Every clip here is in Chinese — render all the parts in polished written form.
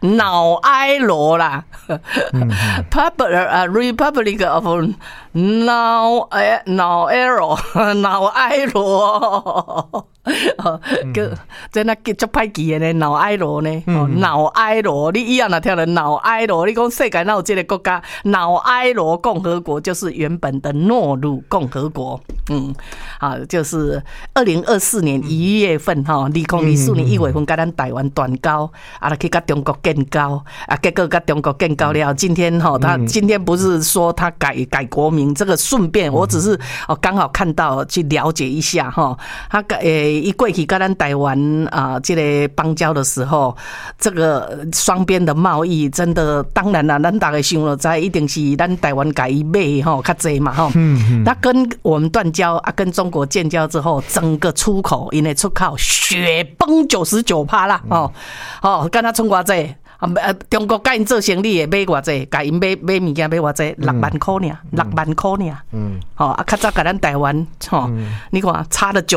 脑埃罗啦，Republic of 脑埃罗。在那叫歹记的呢，脑埃罗呢，脑埃罗，你以后哪听到脑埃罗？你讲世界哪有这个国家？脑埃罗共和国就是原本的诺鲁共和国，就是2024年1月份，2024年1月份，跟咱台湾断交，去跟中国建交，结果跟中国建交了，今天他今天不是说他改国名，这个顺便我只是刚好看到去了解一下他一过去跟咱台湾这个邦交的时候，这个双边的贸易真的，当然啦，咱大家想了知，一定是咱台湾给伊买较济嘛他跟我们断交跟中国建交之后，整个出口因为出口雪崩99%啦跟他冲偌济。中国甲因做生意的买偌济，甲因买物件买偌济，6万块尔，6万块尔。较早甲咱台湾，你看差了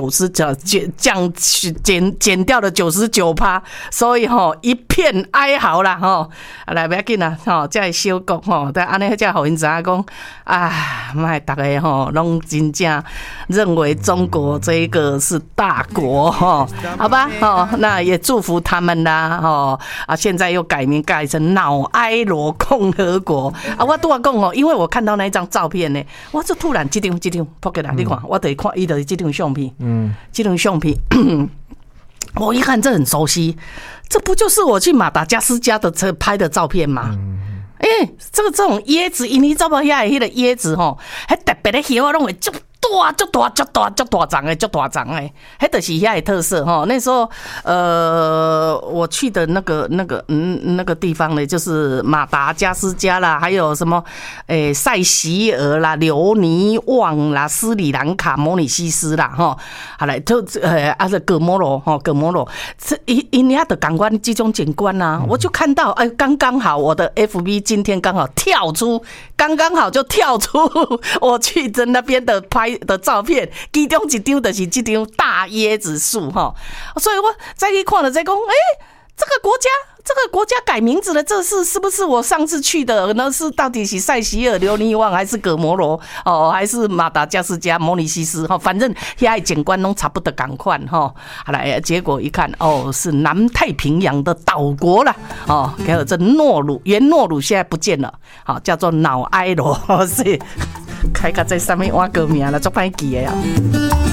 减掉了99%，所以一片哀嚎啦来不要紧啦这个小国但安尼才互因知影讲，莫大家拢真正认为中国这个是大国好吧那也祝福他们啦现在又改名改成脑埃罗共和国我拄仔讲因为我看到那一张照片呢，我就突然这张扑起来，你看，我得看伊的这张相片，这张相片，我一看这很熟悉，这不就是我去马达加斯加的车拍的照片吗？这种椰子，你知道不？遐个椰子还特别的叶啊，拢会足大张的，足大张的，迄就是遐个特色那时候我去的那个地方呢，就是马达加斯加啦，还有什么塞西尔啦、留尼旺啦、斯里兰卡、摩里西斯啦好来就葛摩罗，这因遐的感官这种景观啊，我就看到刚刚好我的 FB 今天刚好刚好就跳出我去的那边的拍的照片，其中一张就是这张大椰子树所以我再去看了再讲，这个国家改名字了，这是不是我上次去的？那是到底是塞西尔、留尼旺还是葛摩罗还是马达加斯加、摩里西斯反正遐景观都差不多同款来，结果一看是南太平洋的岛国了还有这原诺鲁现在不见了叫做脑埃罗是开个在上面换个名了，做歹记的